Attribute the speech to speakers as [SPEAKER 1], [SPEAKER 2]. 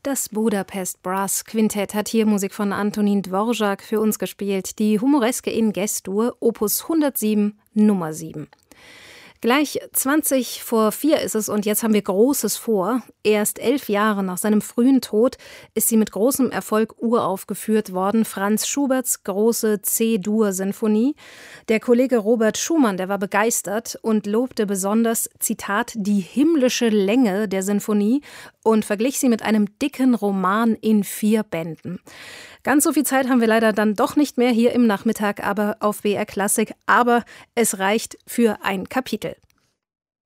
[SPEAKER 1] Das Budapest Brass Quintett hat hier Musik von Antonín Dvořák für uns gespielt. Die Humoreske in G-Dur, Opus 107, Nummer 7. Gleich 4:20 ist es und jetzt haben wir Großes vor. Erst 11 Jahre nach seinem frühen Tod ist sie mit großem Erfolg uraufgeführt worden. Franz Schuberts große C-Dur-Sinfonie. Der Kollege Robert Schumann, der war begeistert und lobte besonders, Zitat, die himmlische Länge der Sinfonie und verglich sie mit einem dicken Roman in 4 Bänden. Ganz so viel Zeit haben wir leider dann doch nicht mehr hier im Nachmittag, aber auf BR Klassik. Aber es reicht für ein Kapitel.